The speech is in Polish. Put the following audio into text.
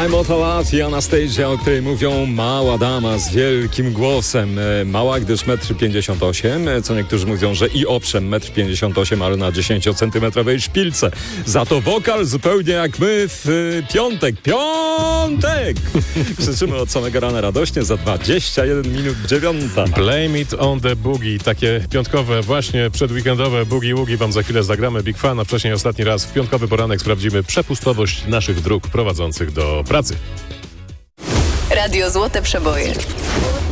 I'm Otalat i Anastasia, o której mówią mała dama z wielkim głosem. Mała, gdyż 1,58 m, co niektórzy mówią, że i owszem 1,58 m, ale na 10-centymetrowej szpilce. Za to wokal zupełnie jak my w piątek. Piątek! Krzyczymy od samego rana radośnie za 21 minut 9. Blame it on the boogie. Takie piątkowe, właśnie przedweekendowe boogie-woogie wam za chwilę zagramy. Big Fan, a wcześniej ostatni raz w piątkowy poranek sprawdzimy przepustowość naszych dróg prowadzących do pracy. Radio Złote Przeboje.